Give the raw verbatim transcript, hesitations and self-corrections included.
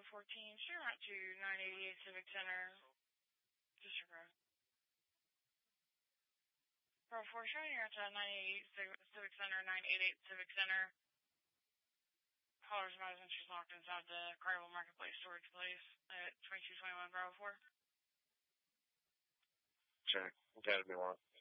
fourteen, sure out to nine eighty-eight Civic Center, District Road. Bravo four, showing you're at nine eighty-eight Civic Center, nine eighty-eight Civic Center. Caller's about entries locked inside the Carnival Marketplace storage place at twenty-two twenty-one Bravo four. Check. Academy one.